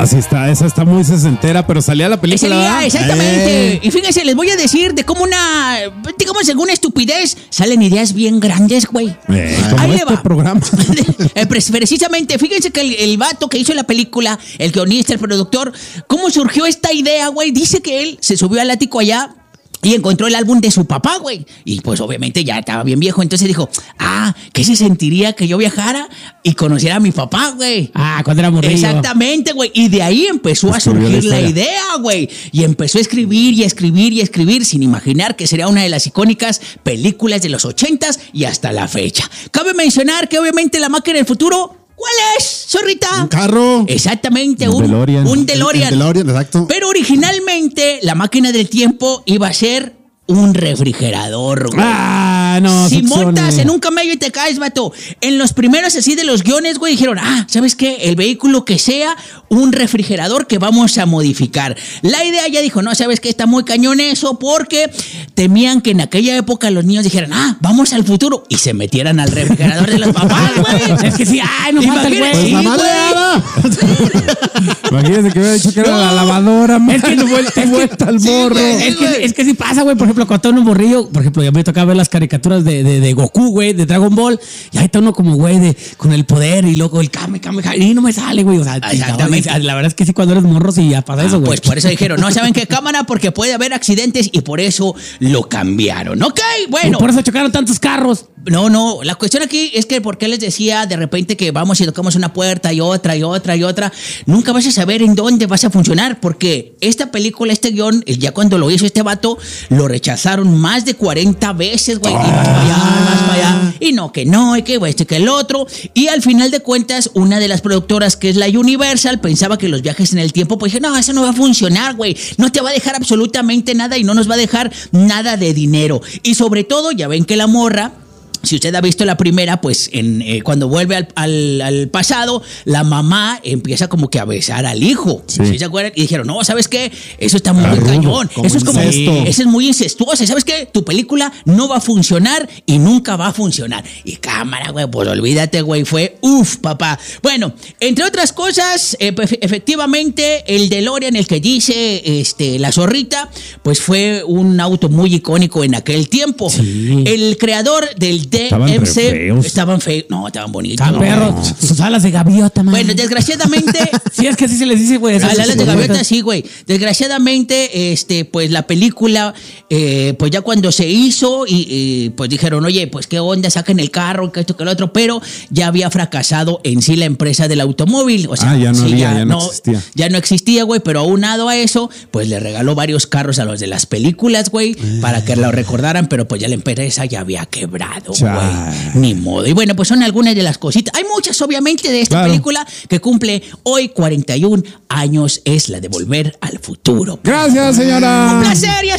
Así está, esa está muy sesentera, pero salía la película. Salía, exactamente. Y fíjense, les voy a decir de cómo digamos, alguna estupidez, salen ideas bien grandes, güey. Como Ahí este le va. programa. Precisamente, fíjense que el vato que hizo la película, el guionista, el productor, ¿cómo surgió esta idea, güey? Dice que él se subió al ático allá y encontró el álbum de su papá, güey. Y pues obviamente ya estaba bien viejo. Entonces dijo, ¿qué se sentiría que yo viajara y conociera a mi papá, güey? Cuando era morrillo. Exactamente, güey. Y de ahí empezó a surgir la idea, güey. Y empezó a escribir y a escribir y a escribir sin imaginar que sería una de las icónicas películas de los 80s y hasta la fecha. Cabe mencionar que obviamente La Máquina del Futuro... ¿Cuál es, zorrita? Un carro. Exactamente, Un DeLorean. Un DeLorean. El DeLorean, exacto. Pero originalmente la máquina del tiempo iba a ser un refrigerador, güey. No, si succione. montas en un camello y te caes, vato. En los primeros así de los guiones, güey, dijeron, ¿sabes qué? El vehículo que sea un refrigerador que vamos a modificar. La idea ya dijo, no, ¿sabes qué? Está muy cañón eso, porque temían que en aquella época los niños dijeran, vamos al futuro, y se metieran al refrigerador de los papás, güey. Es que sí, no falta el güey. Pues Sí, la madre güey. Imagínense que hubiera dicho que era la lavadora, man. Es que no vuelta al morro. Es que sí pasa, güey. Por ejemplo, cuando está uno morrillo, por ejemplo, ya me tocaba ver las caricaturas de Goku, güey, de Dragon Ball. Y ahí está uno como, güey, con el poder y luego el Kame, y no me sale, güey. O sea, exactamente. La verdad es que sí, cuando eres morro, sí, ya pasa eso, güey. Pues por eso dijeron, no, ¿saben qué, cámara? Porque puede haber accidentes y por eso lo cambiaron. Ok, bueno. Por eso chocaron tantos carros. No, la cuestión aquí es que, ¿por qué les decía de repente que vamos y tocamos una puerta y otra y otra y otra? Nunca vas a saber en dónde vas a funcionar, porque esta película, este guión, ya cuando lo hizo este vato, lo rechazaron más de 40 veces, güey. Y más para allá, más para allá. Y no, y que que el otro. Y al final de cuentas, una de las productoras, que es la Universal, pensaba que los viajes en el tiempo, pues dije, no, eso no va a funcionar, güey. No te va a dejar absolutamente nada y no nos va a dejar nada de dinero. Y sobre todo, ya ven que la morra, si usted ha visto la primera, pues cuando vuelve al pasado, la mamá empieza como que a besar al hijo. ¿Sí se acuerdan? Y dijeron, no, ¿sabes qué? Eso está muy cañón. Eso es como, eso es muy incestuoso. ¿Sabes qué? Tu película no va a funcionar y nunca va a funcionar. Y cámara, güey, pues olvídate, güey, fue papá. Bueno, entre otras cosas, efectivamente, el DeLorean, el que dice la zorrita, pues fue un auto muy icónico en aquel tiempo. Sí. El creador del DMC estaban feos. No, estaban bonitos. Estaban perros. Sus alas de gaviota, man. Bueno, desgraciadamente. Sí, es que así se les dice, güey. Alas de gaviota, sí, güey. Desgraciadamente, pues la película, pues ya cuando se hizo, y pues dijeron, oye, pues qué onda, saquen el carro, que esto, que lo otro, pero ya había fracasado en sí la empresa del automóvil. O sea, ya no existía. Ya no existía, güey, pero aunado a eso, pues le regaló varios carros a los de las películas, güey, para que lo recordaran, pero pues ya la empresa ya había quebrado. Ni modo. Y bueno, pues son algunas de las cositas. Hay muchas, obviamente, de esta película que cumple hoy 41 años. Es la de Volver al Futuro. Gracias, señora. Un placer, ya